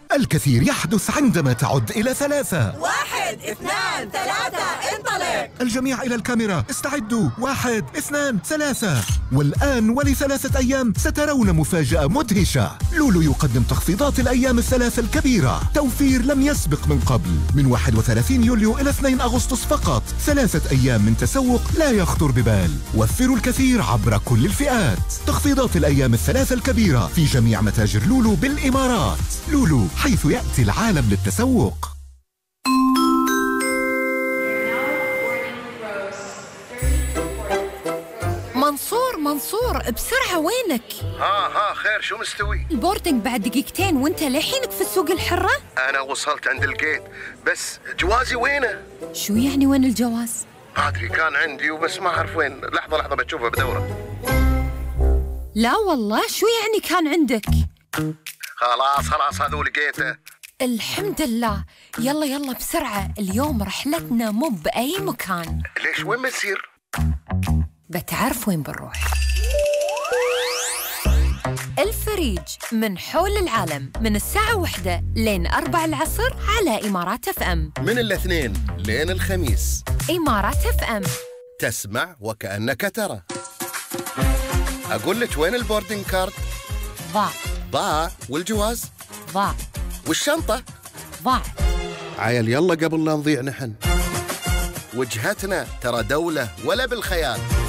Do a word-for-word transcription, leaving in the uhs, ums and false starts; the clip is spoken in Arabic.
الكثير يحدث عندما تعد إلى ثلاثة. واحد، اثنان، ثلاثة، انطلق. الجميع إلى الكاميرا، استعدوا. واحد، اثنان، ثلاثة. والآن ولثلاثة أيام سترون مفاجأة مدهشة. لولو يقدم تخفيضات الأيام الثلاثة الكبيرة، توفير لم يسبق من قبل. من واحد وثلاثين يوليو إلى اثنين أغسطس فقط، ثلاثة أيام من تسوق لا يخطر ببال. وفروا الكثير عبر كل الفئات. تخفيضات الأيام الثلاثة الكبيرة في جميع متاجر لولو بالإمارات. لولو، حيث يأتي العالم للتسوق. منصور منصور بسرعة، وينك؟ ها ها خير، شو مستوي؟ البوردنج بعد دقيقتين وانت لحينك في السوق الحرة؟ أنا وصلت عند الجيت، بس جوازي وينه؟ شو يعني وين الجواز؟ ما أدري، كان عندي وبس ما أعرف وين. لحظة لحظة بتشوفه بدورة. لا والله، شو يعني كان عندك؟ خلاص خلاص هذول لقيته. الحمد لله. يلا يلا بسرعة، اليوم رحلتنا مو بأي مكان. ليش وين بنسير؟ بتعرف وين بنروح؟ الفريج من حول العالم، من الساعة واحدة لين أربع العصر على إمارات اف ام. من الاثنين لين الخميس. إمارات اف ام، تسمع وكأنك ترى. أقول لك وين البوردنج كارد؟ ضاع. ضاع. والجواز؟ ضاع. والشنطة؟ ضاع. عيل يلا قبل لا نضيع نحن. وجهتنا ترى دولة ولا بالخيال.